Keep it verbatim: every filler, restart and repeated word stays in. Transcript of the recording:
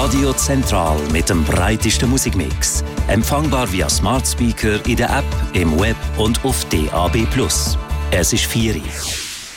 Radio Zentral mit dem breitesten Musikmix. Empfangbar via Smart Speaker in der App, im Web und auf D A B plus. Es ist vier Uhr.